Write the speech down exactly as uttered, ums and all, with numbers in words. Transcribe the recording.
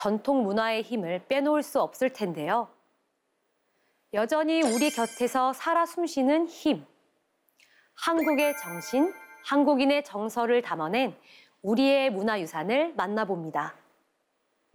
전통 문화의 힘을 빼놓을 수 없을 텐데요. 여전히 우리 곁에서 살아 숨쉬는 힘. 한국의 정신, 한국인의 정서를 담아낸 우리의 문화유산을 만나봅니다.